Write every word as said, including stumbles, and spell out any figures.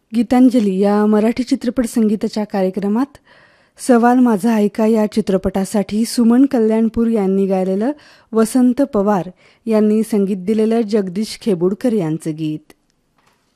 गीतांजली या मराठी चित्रपट संगीताच्या कार्यक्रमात सवाल माझा ऐका या चित्रपटासाठी सुमन कल्याणपूर यांनी गायलेलं वसंत पवार यांनी संगीत दिलेलं जगदीश खेबुडकर यांचं गीत.